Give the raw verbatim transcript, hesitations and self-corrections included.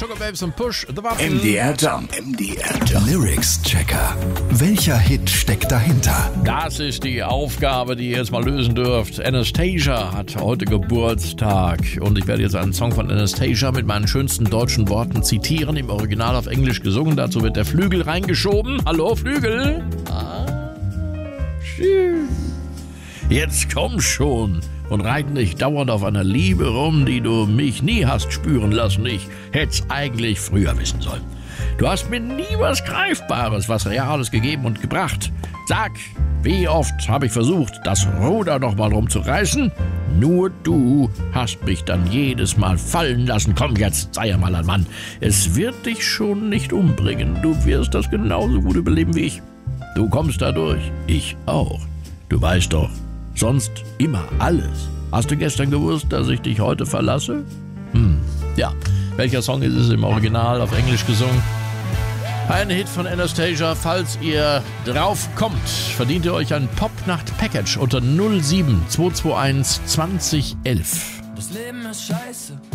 Sugar Babes und Push the Button. M D R Jump. M D R Jump. Lyrics Checker. Welcher Hit steckt dahinter? Das ist die Aufgabe, die ihr jetzt mal lösen dürft. Anastasia hat heute Geburtstag und ich werde jetzt einen Song von Anastasia mit meinen schönsten deutschen Worten zitieren, im Original auf Englisch gesungen. Dazu wird der Flügel reingeschoben. Hallo Flügel. Ah, schön. Jetzt komm schon und reite nicht dauernd auf einer Liebe rum, die du mich nie hast spüren lassen. Ich hätt's eigentlich früher wissen sollen. Du hast mir nie was Greifbares, was Reales gegeben und gebracht. Sag, wie oft habe ich versucht, das Ruder noch mal rumzureißen? Nur du hast mich dann jedes Mal fallen lassen. Komm jetzt, sei ja mal ein Mann. Es wird dich schon nicht umbringen. Du wirst das genauso gut überleben wie ich. Du kommst da durch. Ich auch. Du weißt doch, sonst immer alles. Hast du gestern gewusst, dass ich dich heute verlasse? Hm, ja. Welcher Song ist es im Original auf Englisch gesungen? Ein Hit von Anastasia. Falls ihr drauf kommt, verdient ihr euch ein Pop-Nacht-Package unter null sieben zwei zwei eins zwanzig elf. Das Leben ist scheiße.